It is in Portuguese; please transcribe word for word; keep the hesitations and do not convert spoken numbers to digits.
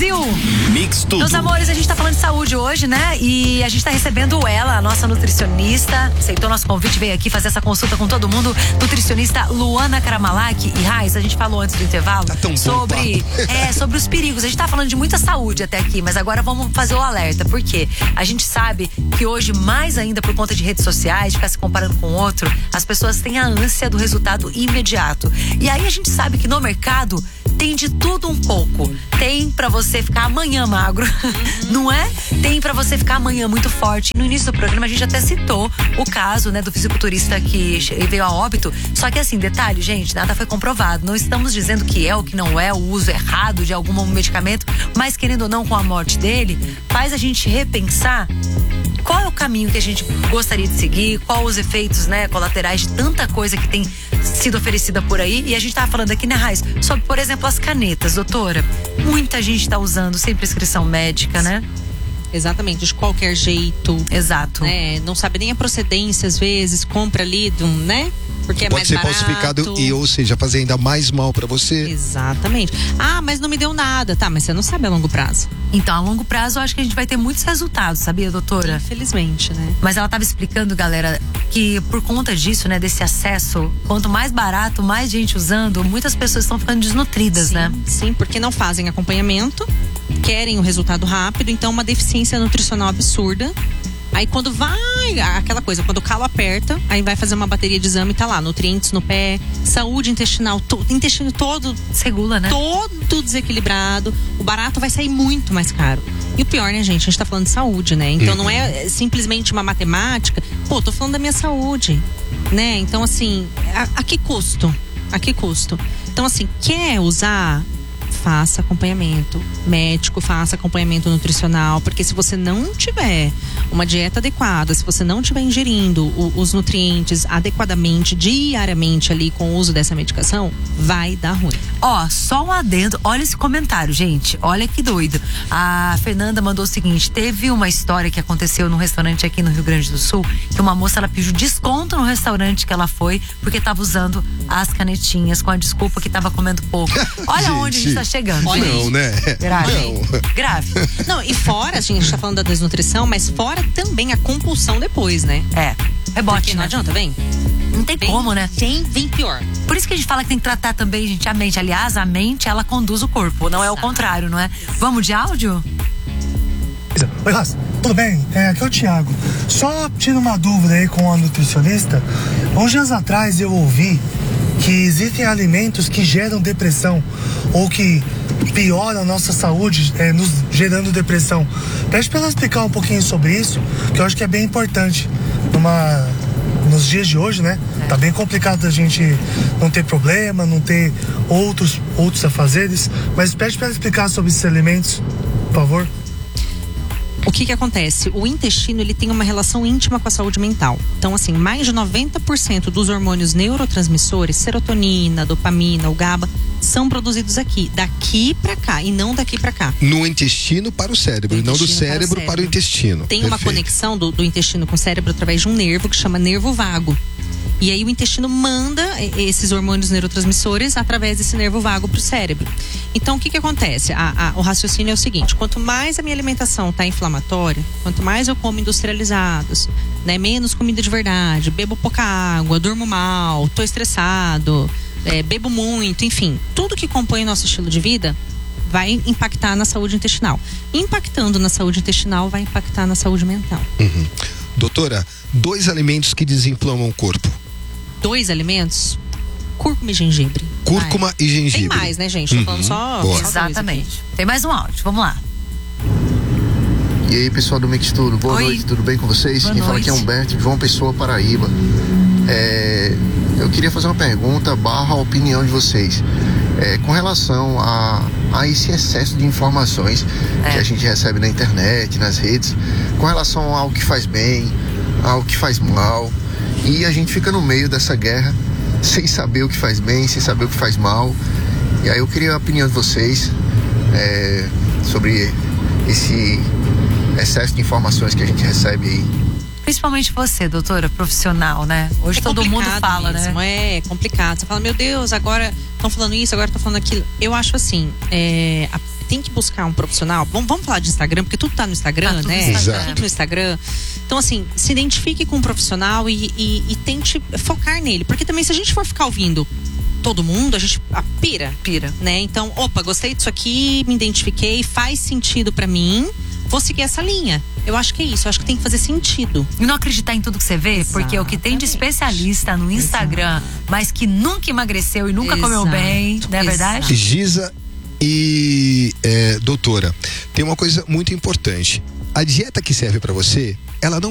Brasil. Mix tudo. Meus amores, a gente tá falando de saúde hoje, né? E a gente tá recebendo ela, a nossa nutricionista. Aceitou nosso convite, veio aqui fazer essa consulta com todo mundo. Nutricionista Luana Karamalak. E Raiz, a gente falou antes do intervalo tá tão sobre, é, sobre os perigos. A gente tá falando de muita saúde até aqui, mas agora vamos fazer o alerta. Por quê? A gente sabe que hoje, mais ainda por conta de redes sociais, de ficar se comparando com o outro, as pessoas têm a ânsia do resultado imediato. E aí a gente sabe que no mercado tem de tudo um pouco. Tem pra você ficar amanhã magro, uhum. não é? Tem pra você ficar amanhã muito forte. No início do programa a gente até citou o caso, né, do fisiculturista que veio a óbito. Só que assim, detalhe, gente, nada foi comprovado. Não estamos dizendo que é ou que não é o uso errado de algum medicamento, mas querendo ou não, com a morte dele, faz a gente repensar qual é o caminho que a gente gostaria de seguir, quais os efeitos, né, colaterais de tanta coisa que tem sido oferecida por aí. E a gente tava falando aqui, né, Raiz, sobre, por exemplo, as canetas, doutora. Muita gente tá usando sem prescrição médica, né? Exatamente, de qualquer jeito. Exato. Né? Não sabe nem a procedência, às vezes, compra ali, né? Porque é Pode mais ser barato. falsificado e, ou seja, fazer ainda mais mal pra você. Exatamente. Ah, mas não me deu nada. Tá, mas você não sabe a longo prazo. Então, a longo prazo, eu acho que a gente vai ter muitos resultados, sabia, doutora? Infelizmente, né? Mas ela tava explicando, galera, que por conta disso, né, desse acesso, quanto mais barato, mais gente usando, muitas pessoas estão ficando desnutridas, sim, né? Sim, porque não fazem acompanhamento, querem o resultado rápido, então uma deficiência nutricional absurda. Aí quando vai, aquela coisa, quando o calo aperta, aí vai fazer uma bateria de exame e tá lá, nutrientes no pé, saúde intestinal, to, intestino todo segula, né? Todo desequilibrado, o barato vai sair muito mais caro. E o pior, né, gente, a gente tá falando de saúde, né? Então uhum. não é simplesmente uma matemática, pô, tô falando da minha saúde, né? Então assim, a, a que custo? A que custo? Então assim, quer usar? Faça acompanhamento médico, faça acompanhamento nutricional, porque se você não tiver uma dieta adequada, se você não estiver ingerindo o, os nutrientes adequadamente, diariamente ali com o uso dessa medicação, vai dar ruim. Ó, só um adendo, olha esse comentário, gente, olha que doido. A Fernanda mandou o seguinte: teve uma história que aconteceu num restaurante aqui no Rio Grande do Sul, que uma moça, ela pediu desconto no restaurante que ela foi, porque estava usando as canetinhas com a desculpa que estava comendo pouco. Olha gente, onde a gente tá chegando. Olha não, isso. né? Grave. Não. Grave. Não, e fora, a gente tá falando da desnutrição, mas fora também a compulsão depois, né? É. Rebote, porque não né? adianta, vem. Não tem vem, como, né? Vem, vem pior. Por isso que a gente fala que tem que tratar também, gente, a mente. Aliás, a mente, ela conduz o corpo, não é o contrário, não é? Vamos de áudio? Oi, Raça, tudo bem? É, aqui é o Thiago. Só tiro uma dúvida aí com a nutricionista. Uns dias atrás eu ouvi que existem alimentos que geram depressão ou que pioram a nossa saúde, é, nos gerando depressão. Pede para ela explicar um pouquinho sobre isso, que eu acho que é bem importante numa, nos dias de hoje, né? É. Tá bem complicado a gente não ter problema, não ter outros, outros afazeres, mas pede para ela explicar sobre esses alimentos, por favor. O que que acontece? O intestino, ele tem uma relação íntima com a saúde mental. Então, assim, mais de noventa por cento dos hormônios neurotransmissores, serotonina, dopamina, o GABA, são produzidos aqui, daqui pra cá, e não daqui pra cá. No intestino para o cérebro, e não do cérebro para o, para o intestino. Tem Perfeito. Uma conexão do, do intestino com o cérebro através de um nervo que chama nervo vago. E aí o intestino manda esses hormônios neurotransmissores através desse nervo vago para o cérebro. Então o que que acontece? A, a, o raciocínio é o seguinte: quanto mais a minha alimentação está inflamatória, quanto mais eu como industrializados, né, menos comida de verdade, bebo pouca água, durmo mal, tô estressado, é, bebo muito, enfim, tudo que compõe o nosso estilo de vida vai impactar na saúde intestinal. Impactando na saúde intestinal, vai impactar na saúde mental. Uhum. Doutora, dois alimentos que desinflamam o corpo. Dois alimentos? Cúrcuma e gengibre. Cúrcuma Ai. e gengibre. Tem mais, né, gente? Tô uhum. falando só, só Exatamente. Tem mais um áudio, vamos lá. E aí, pessoal do Mix Tudo, boa Oi. noite, tudo bem com vocês? Boa Quem noite. fala aqui é Humberto de João Pessoa, Paraíba. É, eu queria fazer uma pergunta barra a opinião de vocês. É, com relação a, a esse excesso de informações é. que a gente recebe na internet, nas redes, com relação ao que faz bem, ao que faz mal, e a gente fica no meio dessa guerra sem saber o que faz bem, sem saber o que faz mal. E aí eu queria a opinião de vocês é, sobre esse excesso de informações que a gente recebe aí. Principalmente você, doutora, profissional, né? Hoje é todo mundo fala, mesmo, né? É complicado. Você fala, meu Deus, agora estão falando isso, agora estão falando aquilo. Eu acho assim, é, a, tem que buscar um profissional. Vamos, vamos falar de Instagram, porque tudo tá no Instagram, Tá tudo né? no Instagram. Tudo no Instagram. Então, assim, se identifique com um profissional e, e, e tente focar nele. Porque também, se a gente for ficar ouvindo todo mundo, a gente a pira. Pira. Né? Então, opa, gostei disso aqui, me identifiquei, faz sentido pra mim, vou seguir essa linha. Eu acho que é isso, eu acho que tem que fazer sentido. E não acreditar em tudo que você vê, porque o que tem de especialista no Instagram, mas que nunca emagreceu e nunca comeu Exato. bem, não é verdade? Giza e é, doutora, tem uma coisa muito importante. A dieta que serve para você, ela não